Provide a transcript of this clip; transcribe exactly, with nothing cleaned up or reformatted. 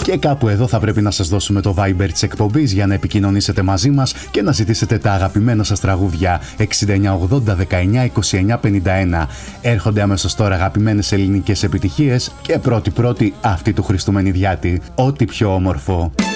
Και κάπου εδώ θα πρέπει να σας δώσουμε το Viber της εκπομπής για να επικοινωνήσετε μαζί μας και να ζητήσετε τα αγαπημένα σας τραγούδια. εξήντα εννιά ογδόντα δεκαεννιά είκοσι εννιά πενήντα ένα. Έρχονται αμέσως τώρα αγαπημένες ελληνικές επιτυχίες και πρώτη πρώτη αυτή του Χριστού Μενιδιάτη. Ό,τι πιο όμορφο.